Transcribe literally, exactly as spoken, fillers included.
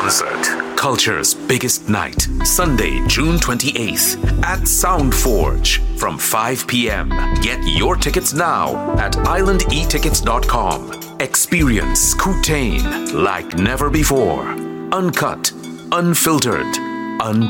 concert. Culture's biggest night. Sunday, June twenty-eighth at Soundforge from five p.m. Get your tickets now at island e tickets dot com. Experience Kootain like never before. Uncut, unfiltered, un